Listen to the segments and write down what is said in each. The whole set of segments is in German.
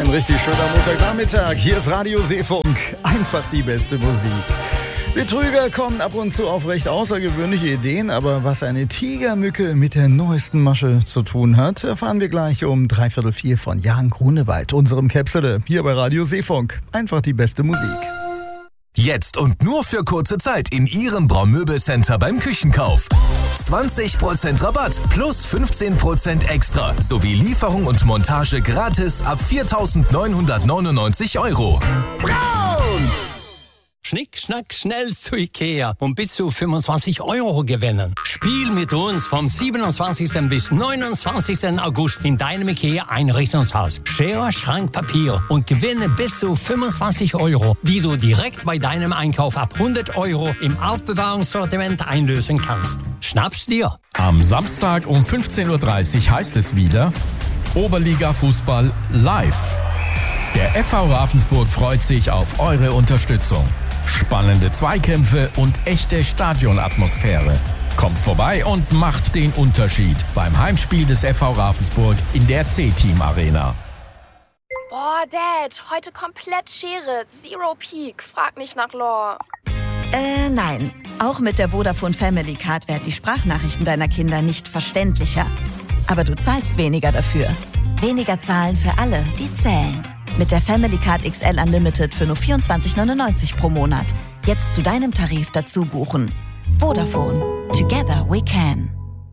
Ein richtig schöner Montagnachmittag. Hier ist Radio Seefunk. Einfach die beste Musik. Betrüger kommen ab und zu auf recht außergewöhnliche Ideen, aber was eine Tigermücke mit der neuesten Masche zu tun hat, erfahren wir gleich um 3/4 von Jan Grunewald, unserem Käpsele, hier bei Radio Seefunk. Einfach die beste Musik. Jetzt und nur für kurze Zeit in Ihrem Braumöbelcenter beim Küchenkauf. 20% Rabatt plus 15% extra sowie Lieferung und Montage gratis ab 4.999 €. Braun! Schnick, schnack, schnell zu Ikea und bis zu 25 € gewinnen. Spiel mit uns vom 27. bis 29. August in deinem Ikea-Einrichtungshaus. Schere, Schrank, Papier und gewinne bis zu 25 €, die du direkt bei deinem Einkauf ab 100 € im Aufbewahrungssortiment einlösen kannst. Schnapp's dir! Am Samstag um 15:30 Uhr heißt es wieder Oberliga-Fußball live. Der FV Ravensburg freut sich auf eure Unterstützung. Spannende Zweikämpfe und echte Stadionatmosphäre. Kommt vorbei und macht den Unterschied beim Heimspiel des FV Ravensburg in der C-Team Arena. Boah, Dad, heute komplett Schere, Zero Peak. Frag nicht nach Lore. Nein. Auch mit der Vodafone Family Card werden die Sprachnachrichten deiner Kinder nicht verständlicher. Aber du zahlst weniger dafür. Weniger zahlen für alle, die zählen. Mit der Family Card XL Unlimited für nur 24,99 € pro Monat. Jetzt zu deinem Tarif dazu buchen. Vodafone. Together we can.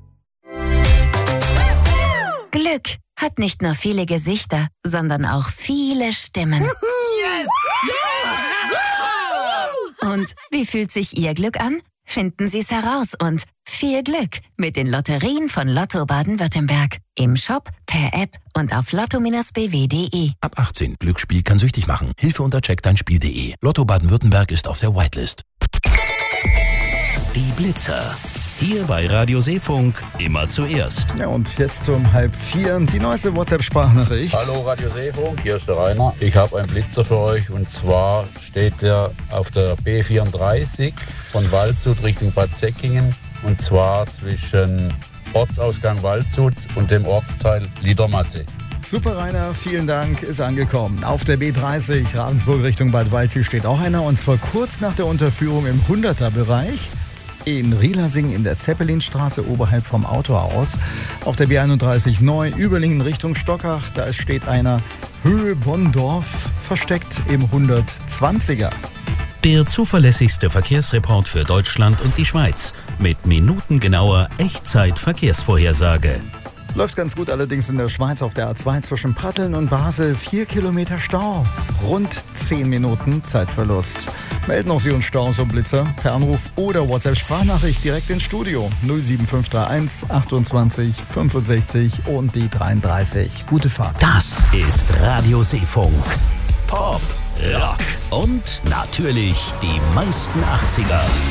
Glück hat nicht nur viele Gesichter, sondern auch viele Stimmen. Und wie fühlt sich Ihr Glück an? Finden Sie es heraus und viel Glück mit den Lotterien von Lotto Baden-Württemberg. Im Shop, per App und auf lotto-bw.de. Ab 18. Glücksspiel kann süchtig machen. Hilfe unter checkdeinspiel.de. Lotto Baden-Württemberg ist auf der Whitelist. Die Blitzer. Hier bei Radio Seefunk immer zuerst. Ja, und jetzt um 3:30 die neueste WhatsApp-Sprachnachricht. Hallo Radio Seefunk, hier ist der Rainer. Ich habe einen Blitzer für euch und zwar steht der auf der B34 von Waldshut Richtung Bad Säckingen und zwar zwischen Ortsausgang Waldshut und dem Ortsteil Liedermatte. Super, Rainer, vielen Dank, ist angekommen. Auf der B30 Ravensburg Richtung Bad Waldsee steht auch einer und zwar kurz nach der Unterführung im 100er-Bereich. In Rielersing in der Zeppelinstraße oberhalb vom Autohaus. Auf der B31 neu Überlingen Richtung Stockach, da steht einer Höhe Bonndorf versteckt im 120er. Der zuverlässigste Verkehrsreport für Deutschland und die Schweiz mit minutengenauer Echtzeit-Verkehrsvorhersage. Läuft ganz gut, allerdings in der Schweiz auf der A2 zwischen Pratteln und Basel 4 Kilometer Stau. Rund 10 Minuten Zeitverlust. Melden auch Sie uns Staus und Blitzer per Anruf oder WhatsApp-Sprachnachricht direkt ins Studio 07531 28 65 und die 33. Gute Fahrt. Das ist Radio Seefunk. Pop, Rock und natürlich die meisten 80er.